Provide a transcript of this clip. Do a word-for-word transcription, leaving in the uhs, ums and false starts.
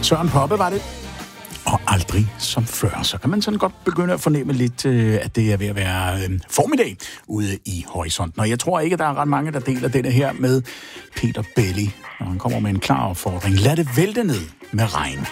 Søren Poppe var det. Og aldrig som før. Så kan man sådan godt begynde at fornemme lidt, at det er ved at være formiddag ude i horisonten. Og jeg tror ikke, at der er ret mange, der deler denne her med Peter Belli. Og han kommer med en klar opfordring. Lad det vælte ned med regn.